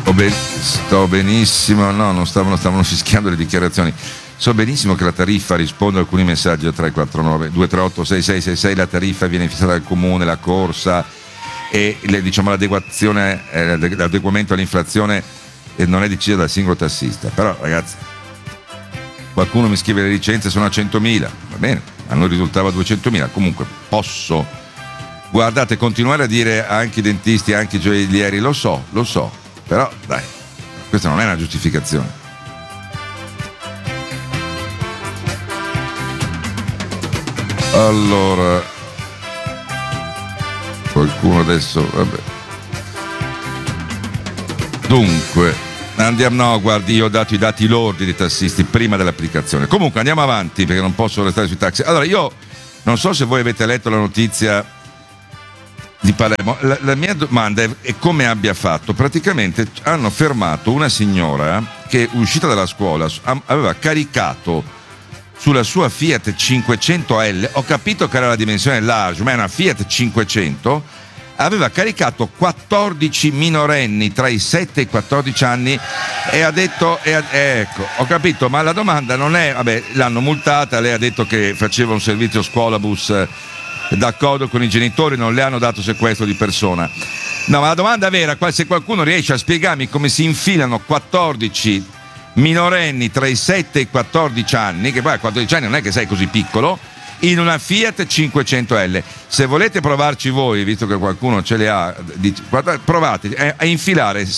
Sto benissimo, no, non stavano fischiando le dichiarazioni. So benissimo che la tariffa, rispondo a alcuni messaggi a 349 238 6666, la tariffa viene fissata dal comune, la corsa e l'adeguazione, l'adeguamento all'inflazione non è decisa dal singolo tassista. Però ragazzi, qualcuno mi scrive le licenze sono a 100.000, va bene, a noi risultava 200.000, comunque posso, guardate, continuare a dire anche i dentisti, anche i gioiellieri, lo so, però dai, questa non è una giustificazione. Allora, qualcuno adesso, vabbè. Dunque, andiamo, no, guardi, io ho dato i dati lordi dei tassisti prima dell'applicazione. Comunque andiamo avanti perché non posso restare sui taxi. Allora, io non so se voi avete letto la notizia di Palermo. La mia domanda è come abbia fatto. Praticamente hanno fermato una signora che, uscita dalla scuola, aveva caricato sulla sua Fiat 500L, ho capito che era la dimensione large, ma è una Fiat 500, aveva caricato 14 minorenni tra i 7 e i 14 anni e ha detto, ecco, ho capito, ma la domanda non è, vabbè, l'hanno multata, lei ha detto che faceva un servizio scuolabus d'accordo con i genitori, non le hanno dato sequestro di persona. No, ma la domanda vera, se qualcuno riesce a spiegarmi come si infilano 14 minorenni tra i 7 e i 14 anni, che poi a 14 anni non è che sei così piccolo, in una Fiat 500L. Se volete provarci voi, visto che qualcuno ce le ha, provate a infilare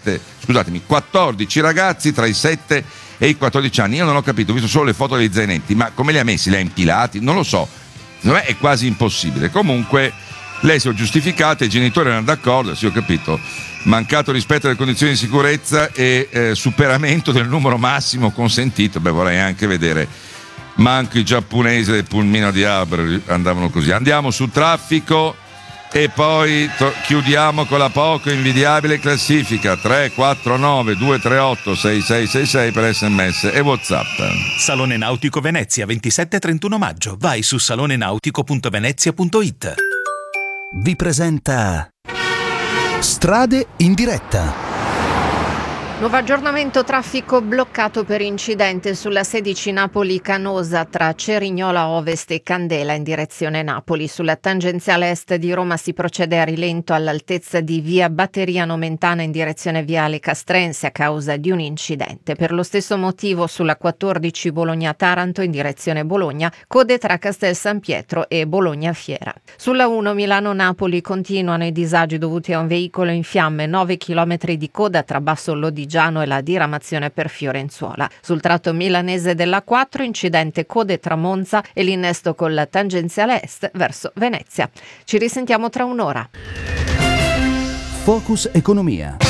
14 ragazzi tra i 7 e i 14 anni. Io non ho capito, ho visto solo le foto degli zainetti, ma come li ha messi? Li ha impilati? Non lo so, secondo me è quasi impossibile. Comunque lei si è giustificata, i genitori erano d'accordo, sì, ho capito, mancato rispetto alle condizioni di sicurezza e superamento del numero massimo consentito. Beh, vorrei anche vedere, manco i giapponesi del pulmino di Abra andavano così. Andiamo sul traffico e poi chiudiamo con la poco invidiabile classifica. 349 238 6666 per SMS e WhatsApp. Salone Nautico Venezia, 27-31 maggio. Vai su salonenautico.venezia.it. Vi presenta Strade in diretta. Nuovo aggiornamento, traffico bloccato per incidente sulla 16 Napoli-Canosa tra Cerignola Ovest e Candela in direzione Napoli. Sulla tangenziale est di Roma si procede a rilento all'altezza di via Batteria Nomentana in direzione viale Castrense a causa di un incidente. Per lo stesso motivo sulla 14 Bologna-Taranto in direzione Bologna, code tra Castel San Pietro e Bologna Fiera. Sulla 1 Milano-Napoli continuano i disagi dovuti a un veicolo in fiamme, 9 km di coda tra Basso Lodigiano e la diramazione per Fiorenzuola. Sul tratto milanese della 4 incidente code tra Monza e l'innesto con la tangenziale est verso Venezia. Ci risentiamo tra un'ora. Focus Economia.